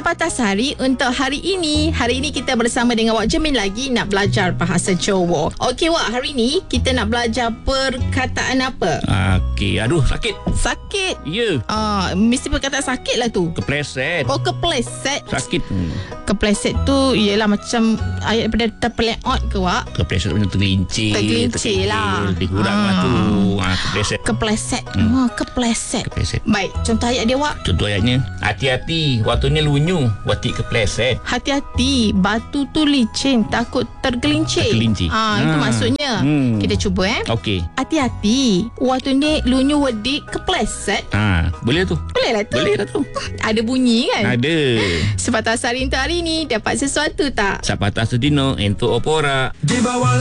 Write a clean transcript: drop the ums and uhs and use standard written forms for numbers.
Sepatah Hari untuk hari ini. Hari ini kita bersama dengan Wak Jemin lagi nak belajar bahasa Johor. Okey Wak, hari ni kita nak belajar perkataan apa? Okey, aduh sakit. Sakit. Ya. Mesti perkataan sakit lah tu. Kepleset. Oh, kepleset. Sakit. Kepleset tu ialah macam ayat daripada terpeleot ke Wak? Kepleset macam tergelincir. Tergelincir lah. Lebih kurang lah tu. Kepleset. Kepleset. Kepleset. Kepleset. Baik, contoh ayat dia Wak. Contoh ayatnya, hati-hati, waktu ni lunyu, watik kepleset. Hati-hati, batu tu licin, takut tergelincir. Tergelincir. Itu maksudnya. Kita cuba Okey. Hati-hati, waktu ni lunyu wedik kepleset. Boleh tu. Boleh lah tu. Boleh lah tu. Ada bunyi kan? Ada. Sepatah Hari untuk hari ni dapat sesuatu tak? Sapatah sedino, entuk opora. Di bawah